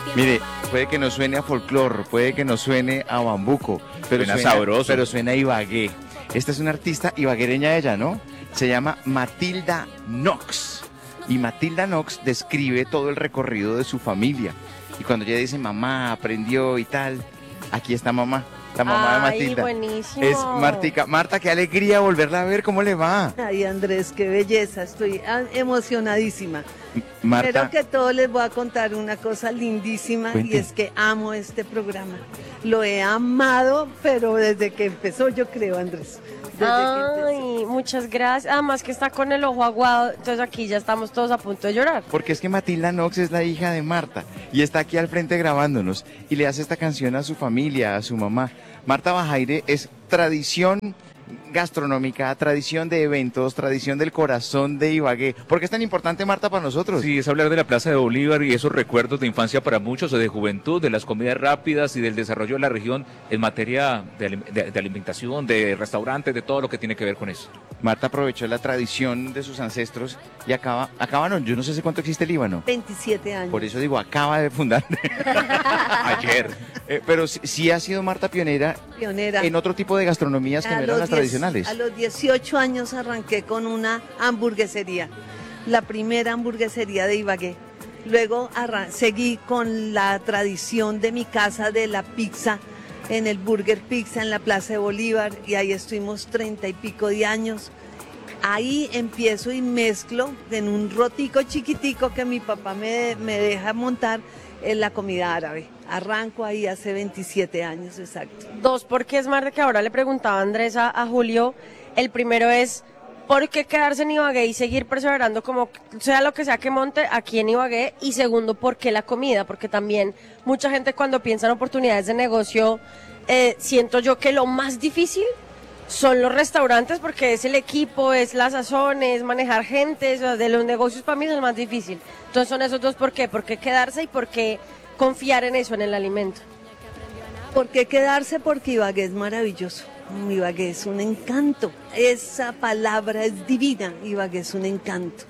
Mire, puede que no suene a folclor, puede que no suene a bambuco, pero Suena sabroso. pero suena a Ibagué. Esta es una artista ibaguereña ella, ¿no? Se llama Matilda Knox. Y Matilda Knox describe todo el recorrido de su familia. Y cuando ella dice mamá, aprendió y tal, aquí está mamá. La mamá de Matilda. Ay, buenísimo. Es Martica. Marta, qué alegría volverla a ver. ¿Cómo le va? Ay, Andrés, qué belleza. Estoy emocionadísima. Marta. Primero que todo les voy a contar una cosa lindísima. Cuente. Y es que amo este programa. Lo he amado, pero desde que empezó, yo creo, Andrés. Desde que empezó. Ay, muchas gracias. Además que está con el ojo aguado, entonces aquí ya estamos todos a punto de llorar. Porque es que Matilda Knox es la hija de Marta y está aquí al frente grabándonos y le hace esta canción a su familia, a su mamá. Marta Bajaire es tradición gastronómica, tradición de eventos, tradición del corazón de Ibagué. ¿Por qué es tan importante, Marta, para nosotros? Sí, es hablar de la Plaza de Bolívar y esos recuerdos de infancia para muchos o de juventud, de las comidas rápidas y del desarrollo de la región en materia de alimentación, de restaurantes, de todo lo que tiene que ver con eso. Marta aprovechó la tradición de sus ancestros y no, yo no sé hace cuánto existe el Líbano. 27 años. Por eso digo, acaba de fundar. Ayer. Pero sí ha sido Marta pionera Pionera. en otro tipo de gastronomías que no eran las tradicionales. A los 18 años arranqué con una hamburguesería, la primera hamburguesería de Ibagué. Luego seguí con la tradición de mi casa de la pizza, en el Burger Pizza en la Plaza de Bolívar, y ahí estuvimos 30 y pico de años. Ahí empiezo y mezclo en un rotico chiquitico que mi papá me deja montar en la comida árabe. Arranco ahí hace 27 años, exacto. Dos, porque es más de que ahora le preguntaba Andrés a Julio. El primero es, ¿por qué quedarse en Ibagué y seguir perseverando como sea lo que sea que monte aquí en Ibagué? Y segundo, ¿por qué la comida? Porque también mucha gente cuando piensa en oportunidades de negocio, siento yo que lo más difícil son los restaurantes, porque es el equipo, es la sazón, es manejar gente, o sea, de los negocios para mí es el más difícil. Entonces son esos dos, ¿por qué? ¿Por qué quedarse y por qué confiar en eso, en el alimento? ¿Por qué quedarse? Porque Ibagué es maravilloso. Ibagué es un encanto. Esa palabra es divina. Ibagué es un encanto.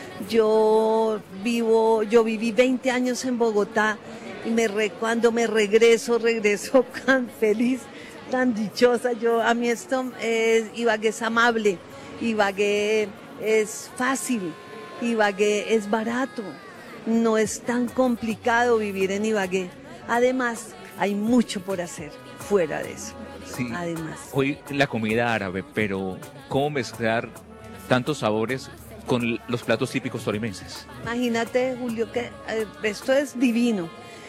Yo viví 20 años en Bogotá y cuando me regreso tan feliz, tan dichosa. A mí Ibagué es amable, Ibagué es fácil, Ibagué es barato. No es tan complicado vivir en Ibagué. Además, hay mucho por hacer fuera de eso. Sí. Además. Hoy la comida árabe, pero ¿cómo mezclar tantos sabores con los platos típicos tolimenses? Imagínate, Julio, que esto es divino.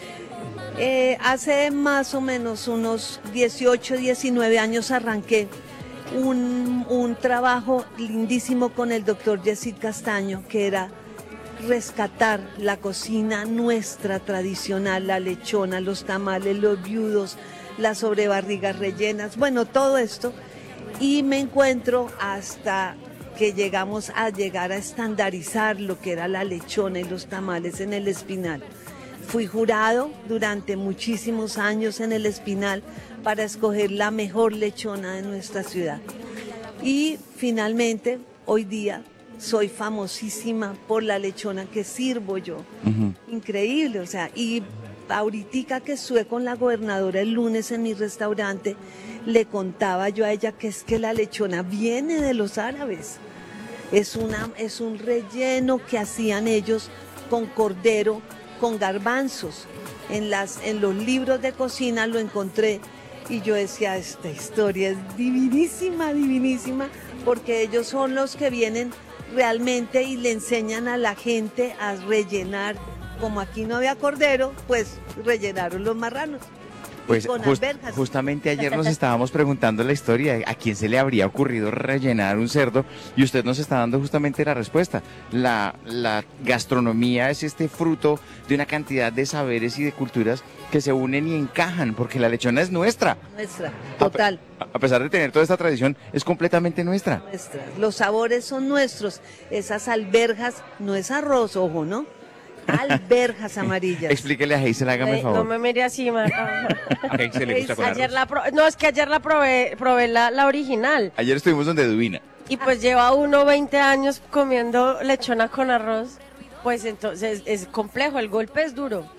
Hace más o menos unos 18, 19 años arranqué un trabajo lindísimo con el doctor Yesid Castaño, que era rescatar la cocina nuestra tradicional, la lechona, los tamales, los viudos, las sobrebarrigas rellenas, bueno, todo esto. Y me encuentro hasta que llegamos a estandarizar lo que era la lechona y los tamales en el Espinal. Fui jurado durante muchísimos años en el Espinal para escoger la mejor lechona de nuestra ciudad. Y finalmente, hoy día, soy famosísima por la lechona que sirvo yo. Increíble, o sea, y ahorita que estuve con la gobernadora el lunes en mi restaurante, le contaba yo a ella que es que la lechona viene de los árabes. Es un relleno que hacían ellos con cordero, con garbanzos. En los libros de cocina lo encontré y yo decía, esta historia es divinísima, divinísima, porque ellos son los que vienen realmente y le enseñan a la gente a rellenar. Como aquí no había cordero, pues rellenaron los marranos. Pues con alberjas. justamente ayer nos estábamos preguntando la historia, a quién se le habría ocurrido rellenar un cerdo, y usted nos está dando justamente la respuesta. La gastronomía es este fruto de una cantidad de saberes y de culturas que se unen y encajan, porque la lechona es nuestra. Nuestra, total. A pesar de tener toda esta tradición, es completamente nuestra. Nuestra. Los sabores son nuestros. Esas alberjas, no es arroz, ojo, ¿no? Alberjas amarillas. Explíquele a Hazel, hágame el favor. No me mire así, Marta. A Hazel le gusta con Ayer arroz. no, es que ayer la probé la original. Ayer estuvimos donde Dubina. Y pues lleva uno 20 años comiendo lechona con arroz. Pues entonces es complejo, el golpe es duro.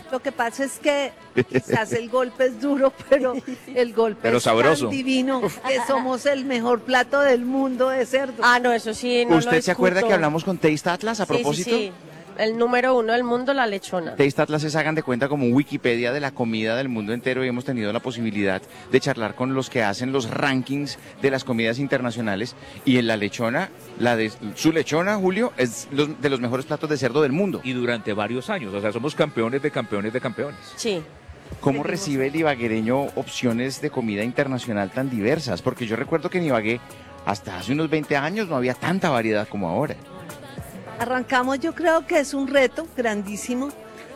Lo que pasa es que quizás el golpe es duro, pero el golpe Pero es sabroso. tan divino que somos el mejor plato del mundo de cerdo. Ah, no, eso sí, no lo ¿Usted se acuerda discuto. que hablamos con Taste Atlas a propósito? Sí. El número 1 del mundo, la lechona. Taste Atlas es, hagan de cuenta, como un Wikipedia de la comida del mundo entero, y hemos tenido la posibilidad de charlar con los que hacen los rankings de las comidas internacionales, y en la lechona, su lechona, Julio, es de los mejores platos de cerdo del mundo. Y durante varios años, o sea, somos campeones de campeones de campeones. Sí. ¿Cómo recibe el ibaguereño opciones de comida internacional tan diversas? Porque yo recuerdo que en Ibagué, hasta hace unos 20 años, no había tanta variedad como ahora. Arrancamos, yo creo que es un reto grandísimo.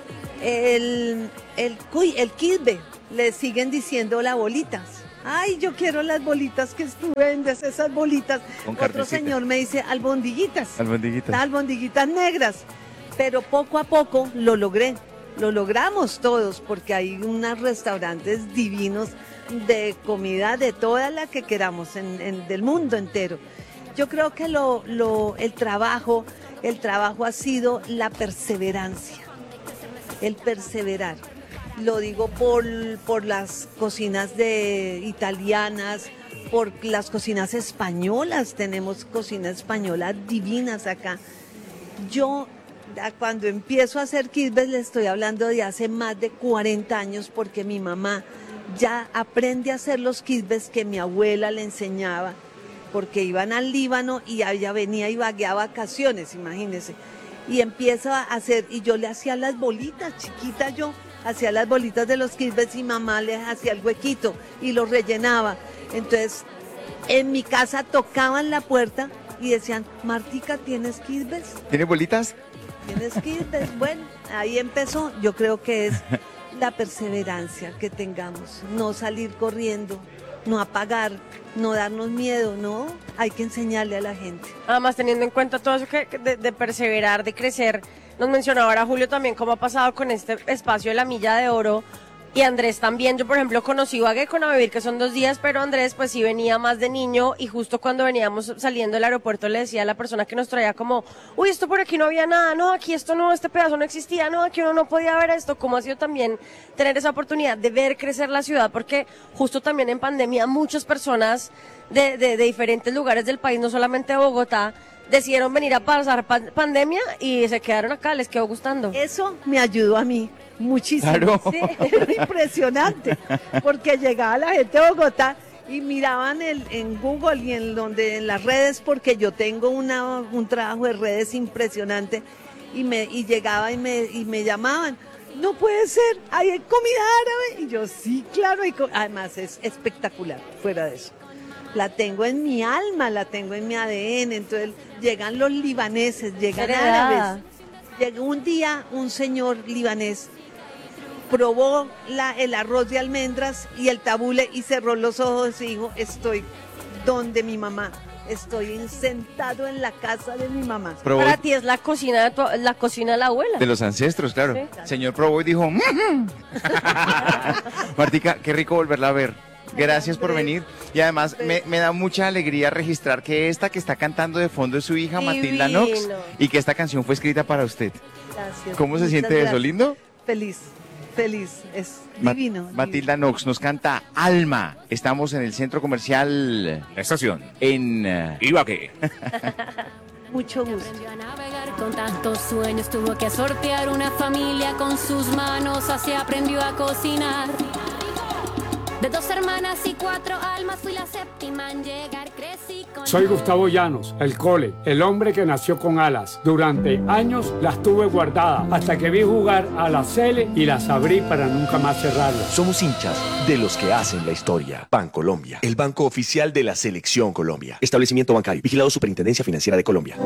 El quisbe, le siguen diciendo las bolitas. Ay, yo quiero las bolitas que tú vendes, esas bolitas. Con Otro carnecita. señor me dice albondiguitas. Albondiguitas. Albondiguitas negras. Pero poco a poco lo logré. Lo logramos todos porque hay unos restaurantes divinos de comida de toda la que queramos del mundo entero. Yo creo que el trabajo ha sido la perseverancia, el perseverar. Lo digo por las cocinas italianas, por las cocinas españolas. Tenemos cocinas españolas divinas acá. Yo, cuando empiezo a hacer quisbes, le estoy hablando de hace más de 40 años, porque mi mamá ya aprende a hacer los quisbes que mi abuela le enseñaba, porque iban al Líbano y ella venía y Ibagué a vacaciones, imagínense. Y empieza a hacer, y yo le hacía las bolitas, chiquita yo, hacía las bolitas de los quisbes y mamá le hacía el huequito y los rellenaba. Entonces, en mi casa tocaban la puerta y decían, Martica, ¿tienes quisbes? ¿Tiene bolitas? ¿Tienes quisbes? Bueno, ahí empezó. Yo creo que es la perseverancia que tengamos, no salir corriendo, no apagar, no darnos miedo, no, hay que enseñarle a la gente. Además, teniendo en cuenta todo eso de perseverar, de crecer, nos mencionaba ahora Julio también cómo ha pasado con este espacio de la Milla de Oro. Y Andrés también, yo por ejemplo conocí Ibagué con A Vivir, que son 2 días, pero Andrés pues sí venía más de niño, y justo cuando veníamos saliendo del aeropuerto le decía a la persona que nos traía como, uy, esto por aquí no había nada, no, aquí esto no, este pedazo no existía, no, aquí uno no podía ver esto. ¿Cómo ha sido también tener esa oportunidad de ver crecer la ciudad? Porque justo también en pandemia muchas personas de diferentes lugares del país, no solamente de Bogotá, decidieron venir a pasar pandemia y se quedaron acá, les quedó gustando. Eso me ayudó a mí muchísimo. Claro. Sí, era impresionante, porque llegaba la gente de Bogotá y miraban en Google y en las redes, porque yo tengo un trabajo de redes impresionante, y llegaba y me llamaban. No puede ser, hay comida árabe. Y yo, sí, claro. Además es espectacular, fuera de eso. La tengo en mi alma, la tengo en mi ADN. Entonces llegan los libaneses, llegan Heredada. árabes. Llegó un día un señor libanés, probó el arroz de almendras y el tabule y cerró los ojos y dijo, estoy donde mi mamá. Estoy sentado en la casa de mi mamá. Probó Para ti es la cocina la cocina de la abuela. de los ancestros, claro. Sí. Señor probó y dijo, Martica, qué rico volverla a ver. Gracias por venir. Y además me da mucha alegría registrar que esta que está cantando de fondo es su hija Matilda Knox, Divino. y que esta canción fue escrita para usted. Gracias. ¿Cómo se Muchas siente eso? gracias. ¿Lindo? Feliz, es divino. Matilda Knox nos canta Alma. Estamos en el centro comercial La estación. en... Ibagué. Mucho gusto. Aprendió a navegar con tantos sueños, tuvo que sortear una familia con sus manos, así aprendió a cocinar. De 2 hermanas y 4 almas, fui la séptima en llegar, crecí con... Soy Gustavo Llanos, el Cole, el hombre que nació con alas. Durante años las tuve guardadas hasta que vi jugar a la Cele y las abrí para nunca más cerrarlas. Somos hinchas de los que hacen la historia. Bancolombia, el banco oficial de la Selección Colombia. Establecimiento bancario, vigilado Superintendencia Financiera de Colombia.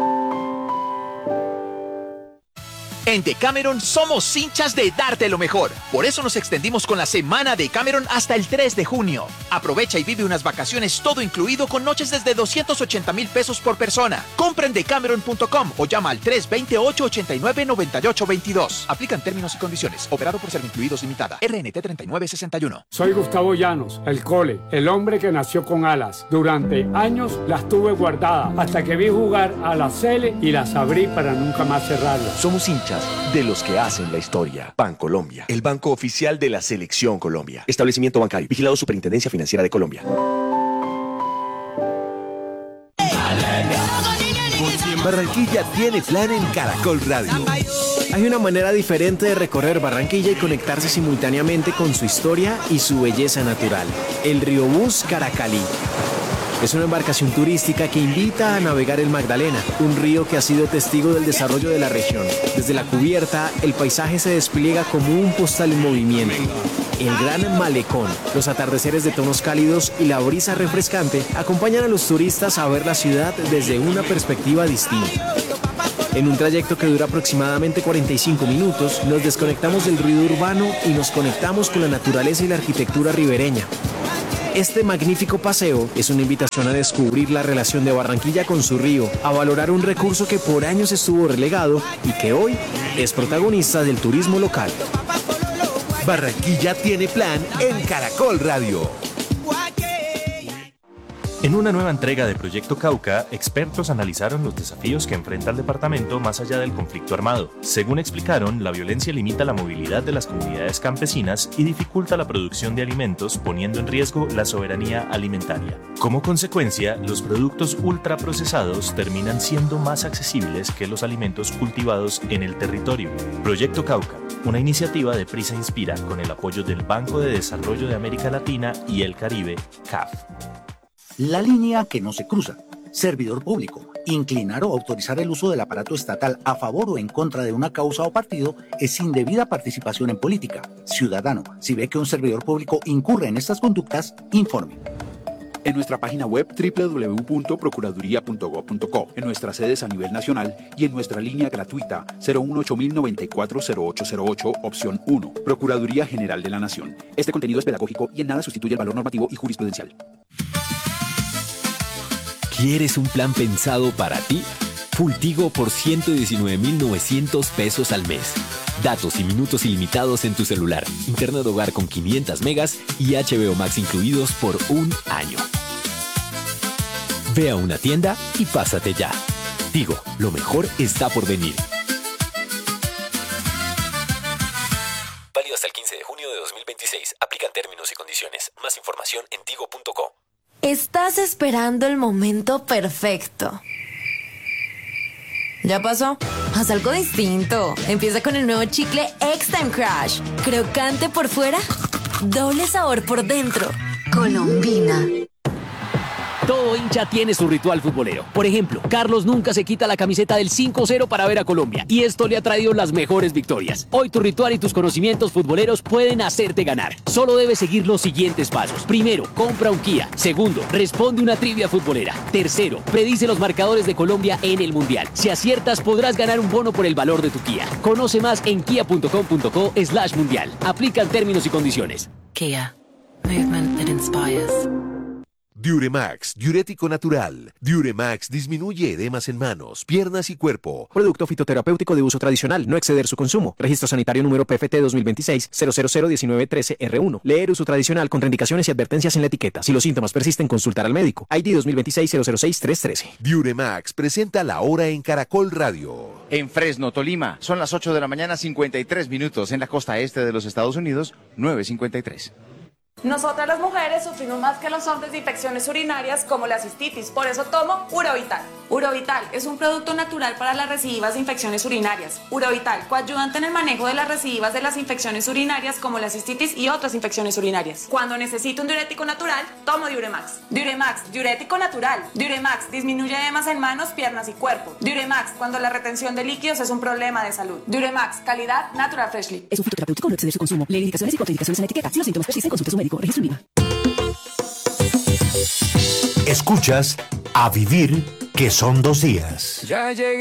En Decameron somos hinchas de darte lo mejor. Por eso nos extendimos con la semana de Decameron hasta el 3 de junio. Aprovecha y vive unas vacaciones todo incluido con noches desde 280,000 pesos por persona. Compra en decameron.com o llama al 328-89-9822. Aplican términos y condiciones. Operado por Servincluidos Limitada. RNT 3961. Soy Gustavo Llanos, el Cole, el hombre que nació con alas. Durante años las tuve guardadas hasta que vi jugar a la Cele y las abrí para nunca más cerrarlas. Somos hinchas noticias de los que hacen la historia. Bancolombia, el banco oficial de la Selección Colombia. Establecimiento bancario, vigilado Superintendencia Financiera de Colombia. Barranquilla tiene plan en Caracol Radio. Hay una manera diferente de recorrer Barranquilla y conectarse simultáneamente con su historia y su belleza natural. El Riobús Caracalí. Es una embarcación turística que invita a navegar el Magdalena, un río que ha sido testigo del desarrollo de la región. Desde la cubierta, el paisaje se despliega como un postal en movimiento. El gran malecón, los atardeceres de tonos cálidos y la brisa refrescante acompañan a los turistas a ver la ciudad desde una perspectiva distinta. En un trayecto que dura aproximadamente 45 minutos, nos desconectamos del ruido urbano y nos conectamos con la naturaleza y la arquitectura ribereña. Este magnífico paseo es una invitación a descubrir la relación de Barranquilla con su río, a valorar un recurso que por años estuvo relegado y que hoy es protagonista del turismo local. Barranquilla tiene plan en Caracol Radio. En una nueva entrega de Proyecto Cauca, expertos analizaron los desafíos que enfrenta el departamento más allá del conflicto armado. Según explicaron, la violencia limita la movilidad de las comunidades campesinas y dificulta la producción de alimentos, poniendo en riesgo la soberanía alimentaria. Como consecuencia, los productos ultraprocesados terminan siendo más accesibles que los alimentos cultivados en el territorio. Proyecto Cauca, una iniciativa de Prisa Inspira con el apoyo del Banco de Desarrollo de América Latina y el Caribe, CAF. La línea que no se cruza. Servidor público. Inclinar o autorizar el uso del aparato estatal a favor o en contra de una causa o partido es indebida participación en política. Ciudadano, si ve que un servidor público incurre en estas conductas, informe. En nuestra página web www.procuraduría.gov.co, en nuestras sedes a nivel nacional y en nuestra línea gratuita 018-094-0808, opción 1. Procuraduría General de la Nación. Este contenido es pedagógico y en nada sustituye el valor normativo y jurisprudencial. ¿Quieres un plan pensado para ti? Full Tigo por 119.900 pesos al mes. Datos y minutos ilimitados en tu celular. Internet hogar con 500 megas y HBO Max incluidos por un año. Ve a una tienda y pásate ya. Tigo, lo mejor está por venir. Válido hasta el 15 de junio de 2026. Aplican términos y condiciones. Más información en tigo.co. Estás esperando el momento perfecto. ¿Ya pasó? Haz algo distinto. Empieza con el nuevo chicle X-Time Crush. Crocante por fuera, doble sabor por dentro. Colombina. Todo hincha tiene su ritual futbolero. Por ejemplo, Carlos nunca se quita la camiseta del 5-0 para ver a Colombia, y esto le ha traído las mejores victorias. Hoy tu ritual y tus conocimientos futboleros pueden hacerte ganar. Solo debes seguir los siguientes pasos. Primero, compra un Kia. Segundo, responde una trivia futbolera. Tercero, predice los marcadores de Colombia en el Mundial. Si aciertas, podrás ganar un bono por el valor de tu Kia. Conoce más en kia.com.co/mundial. Aplican términos y condiciones. Kia. Movement that inspires. Diuremax, diurético natural. Diuremax disminuye edemas en manos, piernas y cuerpo. Producto fitoterapéutico de uso tradicional, no exceder su consumo. Registro sanitario número PFT 2026-0001913R1. Leer uso tradicional, contraindicaciones y advertencias en la etiqueta. Si los síntomas persisten, consultar al médico. ID 2026-006313. Diuremax presenta La Hora en Caracol Radio. En Fresno, Tolima, son las 8 de la mañana, 53 minutos. En la costa este de los Estados Unidos, 9:53. Nosotras las mujeres sufrimos más que los hombres de infecciones urinarias como la cistitis, por eso tomo Urovital. Urovital es un producto natural para las recidivas de infecciones urinarias. Urovital, coayudante en el manejo de las recidivas de las infecciones urinarias como la cistitis y otras infecciones urinarias. Cuando necesito un diurético natural, tomo Diuremax. Diuremax, diurético natural. Diuremax disminuye edemas en manos, piernas y cuerpo. Diuremax, cuando la retención de líquidos es un problema de salud. Diuremax, calidad Natural Freshly. Es un fitoterapéutico, no exceder su consumo. Lee indicaciones y contraindicaciones en la etiqueta. Si los síntomas persisten, consulte a su médico. Registro INVIMA. Escuchas A Vivir, que son 2 días. Ya llegué.